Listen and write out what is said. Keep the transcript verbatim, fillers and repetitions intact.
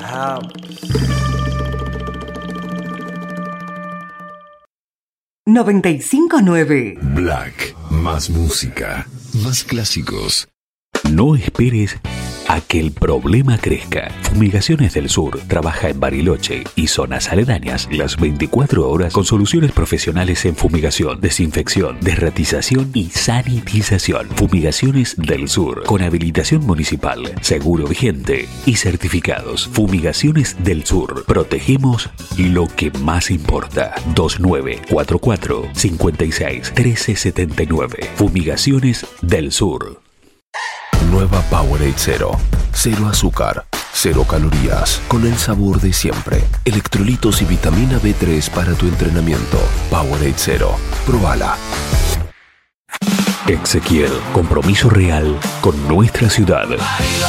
Ah. noventa y cinco punto nueve Black. Más música. Más clásicos. No esperes a que el problema crezca. Fumigaciones del Sur trabaja en Bariloche y zonas aledañas las veinticuatro horas con soluciones profesionales en fumigación, desinfección, desratización y sanitización. Fumigaciones del Sur con habilitación municipal, seguro vigente y certificados. Fumigaciones del Sur. Protegemos lo que más importa. dos nueve cuatro cuatro, cinco seis, uno tres siete nueve. Fumigaciones del Sur. Nueva Powerade Cero. Cero azúcar, cero calorías, con el sabor de siempre. Electrolitos y vitamina B tres para tu entrenamiento. Powerade Cero. Probala. Exequiel, compromiso real con nuestra ciudad.